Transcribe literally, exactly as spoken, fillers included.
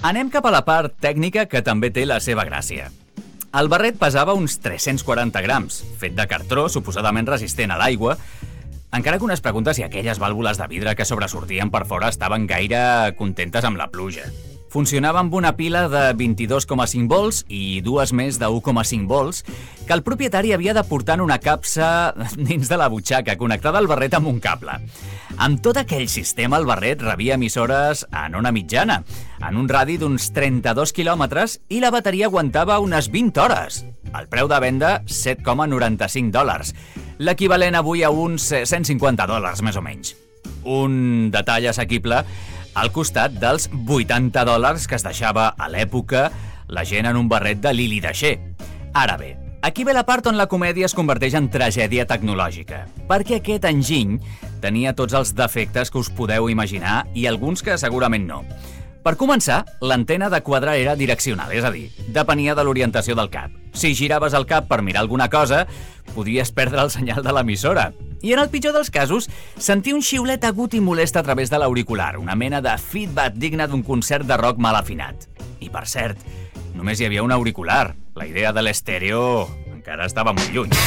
Anem cap a la part tècnica, que també té la seva gràcia. El barret pesava uns tres-cents quaranta grams, fet de cartró suposadament resistent a l'aigua, encara que un es pregunta si aquelles vàlvules de vidre que sobresortien per fora estaven gaire contentes amb la pluja. Funcionava amb una pila de vint-i-dos coma cinc volts i dues més de u coma cinc volts que el propietari havia de portar en una capsa dins de la butxaca, connectada al barret amb un cable. Amb tot aquell sistema, el barret rebia emissores en ona mitjana, en un radi d'uns trenta-dos quilòmetres, i la bateria aguantava unes vint hores. El preu de venda, set coma noranta-cinc dòlars, l'equivalent avui a uns cent cinquanta dòlars, més o menys. Un detall assequible al costat dels vuitanta dòlars que es deixava a l'època la gent en un barret de Lili Daixer. Ara bé, aquí ve la part on la comèdia es converteix en tragèdia tecnològica, perquè aquest enginy tenia tots els defectes que us podeu imaginar i alguns que segurament no. Per començar, l'antena de quadre era direccional, és a dir, depenia de l'orientació del cap. Si giraves el cap per mirar alguna cosa, podies perdre el senyal de l'emissora. I en el pitjor dels casos, sentir un xiulet agut i molest a través de l'auricular, una mena de feedback digne d'un concert de rock mal afinat. I per cert, només hi havia un auricular. La idea de l'estèreo encara estava molt lluny.